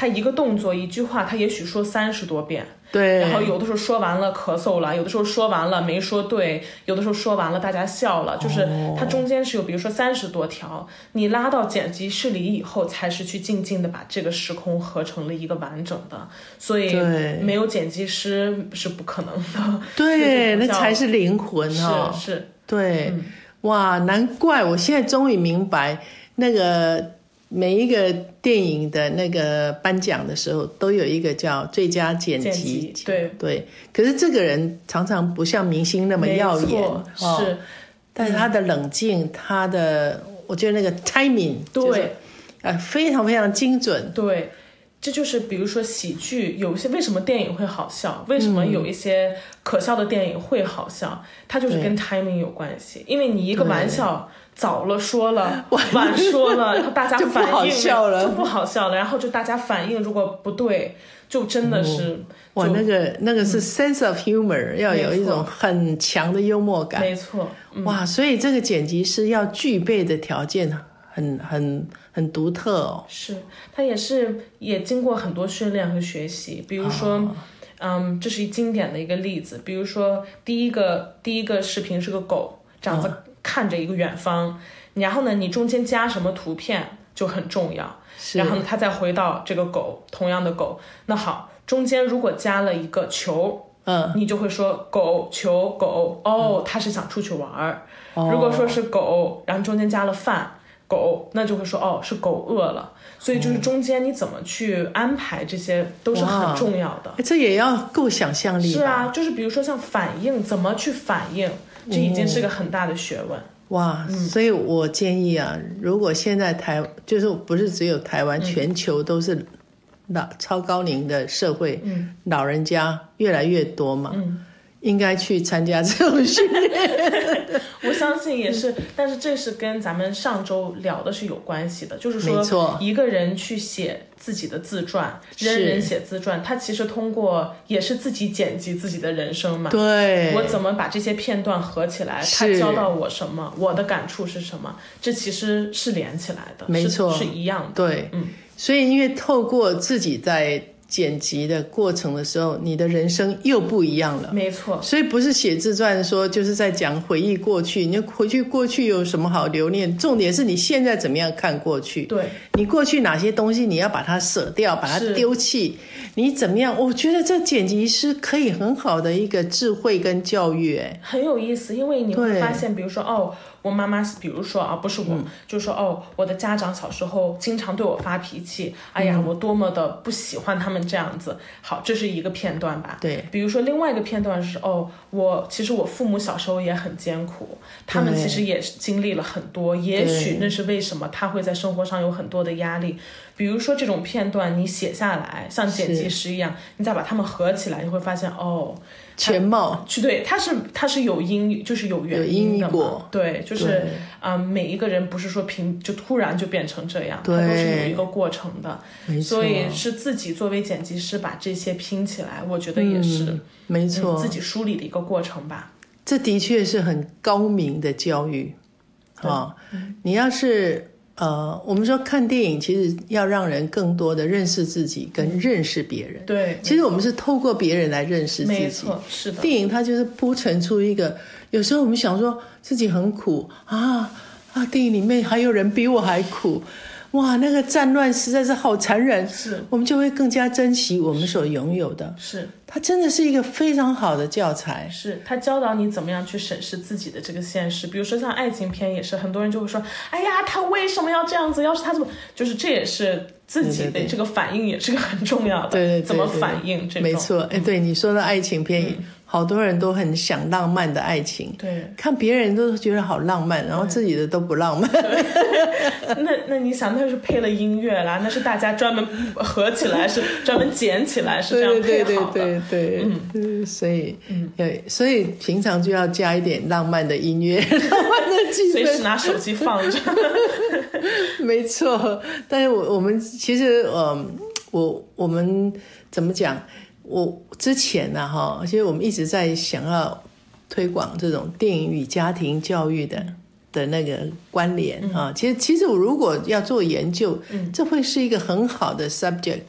他一个动作一句话他也许说30多遍， 对， 然后有的时候说完了咳嗽了，有的时候说完了没说对，有的时候说完了大家笑了，就是它中间是有比如说30多条，你拉到剪辑室里以后才是去静静的把这个时空合成了一个完整的，所以没有剪辑师是不可能的。 对，那才是灵魂哦。 是， 对，哇，难怪我现在终于明白那个每一个电影的那个颁奖的时候都有一个叫最佳剪辑，对。可是这个人常常不像明星那么耀眼， 是， 但是他的冷静，他的我觉得那个 timing 对， 非常非常精准， 对。这就是比如说喜剧，有一些为什么电影会好笑，为什么有一些可笑的电影会好笑，它就是跟 timing 有关系。因为你一个玩笑早了说了，晚说了，然后大家反应就不好笑了，然后就大家反应如果不对，就真的是哇，那个是 sense of humor，要有一种很强的幽默感， 没错。 哇，所以这个剪辑师要具备的条件很独特哦。 是，他也经过很多训练和学习，比如说这是经典的一个例子，比如说第一个视频是个狗长着看着一个远方，然后呢你中间加什么图片就很重要，然后呢他再回到这个狗，同样的狗，那好，中间如果加了一个球，你就会说狗球狗，他是想出去玩。如果说是狗，然后中间加了饭狗，那就会说是狗饿了。所以就是中间你怎么去安排，这些都是很重要的。 这也要够想象力吧。 是啊，就是比如说像反应，怎么去反应，这已经是个很大的学问。 哇，所以我建议啊，如果现在就是不是只有台湾，全球都是超高龄的社会，老人家越来越多嘛，应该去参加这种训练。 我相信也是，但是这是跟咱们上周聊的是有关系的，就是说一个人去写自己的自传，人写自传，他其实通过也是自己剪辑自己的人生嘛。 对， 我怎么把这些片段合起来，他教到我什么，我的感触是什么，这其实是连起来的， 没错， 是一样的。 对，所以因为透过自己在剪辑的过程的时候，你的人生又不一样了。 没错， 所以不是写自传说就是在讲回忆过去，你回去过去有什么好留念，重点是你现在怎么样看过去。 对， 你过去哪些东西你要把它舍掉，把它丢弃，你怎么样，我觉得这剪辑师可以很好的一个智慧跟教育。 很有意思，因为你会发现比如说我妈妈比如说不是我，就说我的家长小时候经常对我发脾气，哎呀我多么的不喜欢他们这样子。好，这是一个片段吧。 对， 比如说另外一个片段是其实我父母小时候也很艰苦，他们其实也经历了很多，也许那是为什么他会在生活上有很多的压力。比如说这种片段你写下来，像剪辑师一样，你再把它们合起来，你会发现全貌。 对，它是有就是有原因的嘛。对，就是每一个人不是说就突然就变成这样，它都是有一个过程的。所以是自己作为剪辑师把这些拼起来，我觉得也是没错， 自己梳理的一个过程吧。 这的确是很高明的教育你要是我们说看电影其实要让人更多的认识自己跟认识别人。 对， 其实我们是透过别人来认识自己。 没错，是的。 电影它就是铺陈出一个，有时候我们想说自己很苦电影里面还有人比我还苦，哇，那个战乱实在是好残忍， 是我们就会更加珍惜我们所拥有的。 是， 它真的是一个非常好的教材。 是，它教导你怎么样去审视自己的这个现实。比如说像爱情片也是，很多人就会说，哎呀他为什么要这样子，要是他怎么，就是这也是自己的这个反应也是个很重要的。对，怎么反应这种。 没错，对，你说的爱情片好多人都很想浪漫的爱情， 对， 看别人都觉得好浪漫，然后自己的都不浪漫。 那你想，那是配了音乐啦，那是大家专门合起来，是专门剪起来，是这样配好的。 对，所以平常就要加一点浪漫的音乐，浪漫的气氛， 随时拿手机放着。 没错，但是我们其实我们怎么讲？我之前其实我们一直在想要推广这种电影与家庭教育的那个关联其实我如果要做研究，这会是一个很好的 subject